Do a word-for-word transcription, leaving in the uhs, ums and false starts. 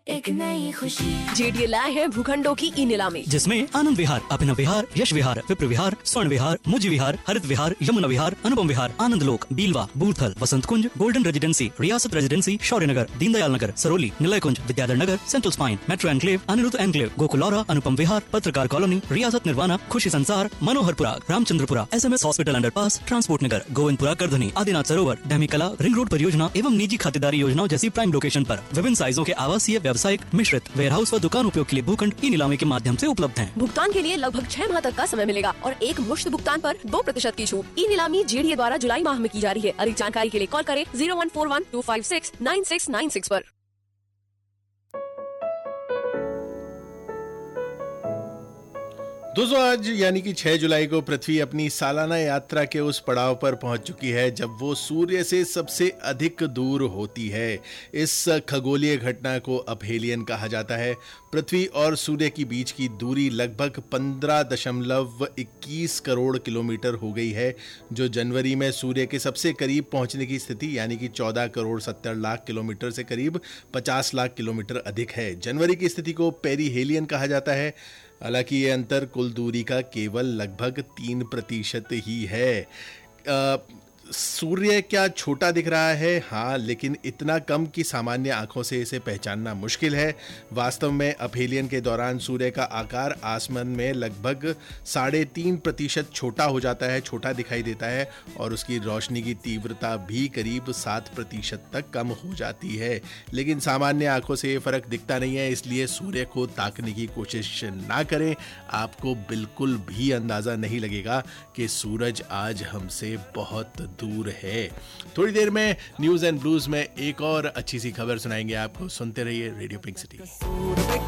एक नई खुशी। जेडीए लाए हैं भूखंडों की ई नीलामी, जिसमें आनंद विहार, अभिनव विहार, यश विहार, विप्र विहार, स्वर्ण विहार, मुजी विहार, हरित विहार, यमुना विहार, अनुपम विहार, आनंद लोक, बीलवा, बूर्थल, वसंत कुंज, गोल्डन रेजिडेंसी, रियासत रेजिडेंसी, शौर्य नगर, दीनदयाल नगर, सरोली, निलय कुंज, Vidyadhar Nagar, central spine, metro enclave, Anirudh enclave, गोकुलौरा, अनुपम विहार, पत्रकार कॉलोनी, रियासत निर्वाणा, खुशी संसार, Manoharpura, Ramchandrapura, SMS hospital underpass, transport नगर, गोविंदपुरा, करधनी, आदिनाथ सरोवर, डैमिकला, रिंग रोड परियोजना एवं निजी खातेदारी योजनाओं जैसी प्राइम लोकेशन पर विभिन्न साइजों के आवासीय, व्यावसायिक, मिश्रित, वेयरहाउस व दुकान उपयोग के लिए भूखंड ई नीलामी के माध्यम से उपलब्ध हैं। भुगतान के लिए लगभग छह माह तक का समय मिलेगा और एक मुश्त भुगतान पर दो प्रतिशत की छूट। ई नीलामी जेडीए द्वारा जुलाई माह में की जा रही है। अधिक जानकारी के लिए कॉल करें zero one four one two five six nine six nine six पर। दोस्तों, आज यानी कि छह जुलाई को पृथ्वी अपनी सालाना यात्रा के उस पड़ाव पर पहुंच चुकी है जब वो सूर्य से सबसे अधिक दूर होती है। इस खगोलीय घटना को अपहेलियन कहा जाता है। पृथ्वी और सूर्य के बीच की दूरी लगभग पंद्रह दशमलव इक्कीस करोड़ किलोमीटर हो गई है, जो जनवरी में सूर्य के सबसे करीब पहुंचने की स्थिति यानी कि चौदह करोड़ सत्तर लाख किलोमीटर से करीब पचास लाख किलोमीटर अधिक है। जनवरी की स्थिति को पेरिहेलियन कहा जाता है। हालांकि ये अंतर कुल दूरी का केवल लगभग तीन प्रतिशत ही है। आ, सूर्य क्या छोटा दिख रहा है? हाँ, लेकिन इतना कम कि सामान्य आंखों से इसे पहचानना मुश्किल है। वास्तव में अपहेलियन के दौरान सूर्य का आकार आसमान में लगभग साढ़े तीन प्रतिशत छोटा हो जाता है, छोटा दिखाई देता है और उसकी रोशनी की तीव्रता भी करीब सात प्रतिशत तक कम हो जाती है। लेकिन सामान्य आंखों से ये फर्क दिखता नहीं है, इसलिए सूर्य को ताकने की कोशिश ना करें। आपको बिल्कुल भी अंदाजा नहीं लगेगा कि सूरज आज हमसे बहुत दूर है। थोड़ी देर में न्यूज एंड ब्लूज में एक और अच्छी सी खबर सुनाएंगे आपको। सुनते रहिए रेडियो पिंक सिटी।